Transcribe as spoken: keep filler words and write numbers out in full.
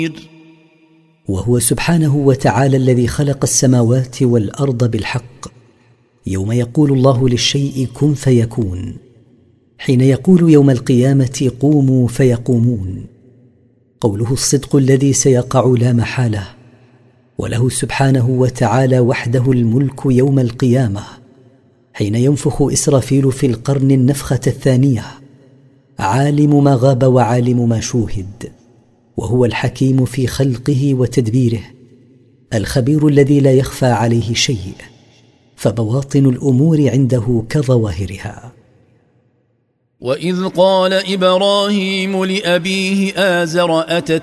وهو سبحانه وتعالى الذي خلق السماوات والأرض بالحق، يوم يقول الله للشيء كن فيكون، حين يقول يوم القيامة قوموا فيقومون. قوله الصدق الذي سيقع لا محالة، وله سبحانه وتعالى وحده الملك يوم القيامة، حين ينفخ إسرافيل في القرن النفخة الثانية، عالم ما غاب وعالم ما شوهد، وهو الحكيم في خلقه وتدبيره، الخبير الذي لا يخفى عليه شيء، فبواطن الأمور عنده كظواهرها. وإذ قال إبراهيم لأبيه آزر أتت